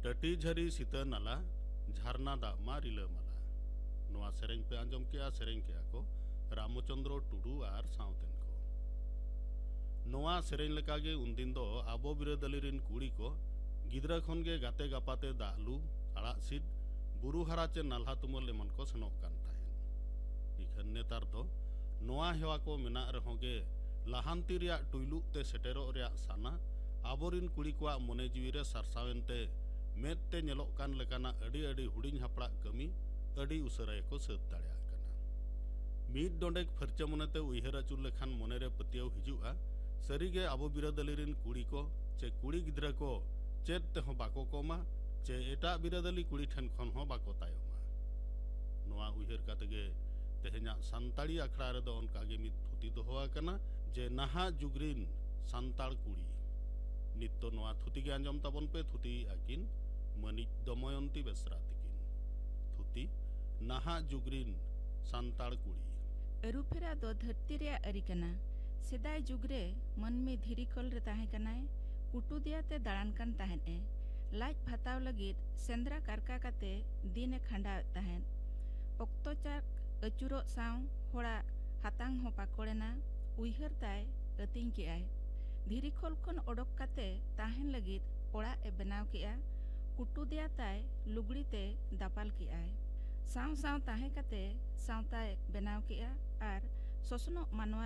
टटी झरी सीता नाला झरना दाग मा रिला माला नोआ सेरेंग पे आंजम किया सेरेंग किया को रामचंद्र टुडू आर सावतेन को नोआ सेरेंग लेकागे उनदिन दो आबो बिरादली रिन कुड़ी को गिद्रा खन गे गाते गापाते दालू आड़ा सीट बुरु हराचे नाल्हा तुमल एमन को सेनोक कान ताहेन इखन नेतार दो नोआ हेवा को मेना रहोगे लाहांती रिया टुइलु ते सेटेरो रिया साना आबोरिन कुड़ी को मने जीवी रे सरसावेनते मेद ते नेलोक कान लेकाना अडी अडी हुडिंग हपड़ा कमी अडी उसराय को सेत दाड़ेया कना मीद डोंडेक फरचा मनेते उइहर अचुर लेखान मने रे पतियाव हिजुआ सरीगे आबो बिरादली रिन कुड़ी को चे कुड़ी गिद्रा को चेद तेहो बाको कोमा चे एटा बिरादली कुड़ी ठेन खन हो बाको तायोमा नोआ उइहर कातेगे तेहेना सान्ताड़ी आखड़ा रे दो ओनकागे मिद थुती दोहोआ कना जे नाहा जुगरिन सान्ताड़ कुड़ी नित तो नोआ थुती के आंजम ताबन पे थुती आकिन मनिक दमयंती बेसरा तिकिन थुती नाहा जुगरिन सान्ताड़ कुड़ी अरुफेरा दो धरती रे अरी कना सेदाय जुगरे मन में धीरी कल रे ताहे कनाय कुटू दिया ते दाड़ान कान ताहेन ए लाज भाताव लगित सेंद्रा कारका काते दिने खंडा ताहेन ओक्तो चाक अचुरो साव होड़ा हातांग हो पाकोड़ेना उइहर ताय अतिंग के आय धीरी खोल खन ओडोक काते ताहेन लगित ओड़ा ए बनाव के आ कुटू दिया ताय लुगड़ी ते दापाल के आय साव साव ताहे काते सावताय बनाव के आ आर सोसनो मानवा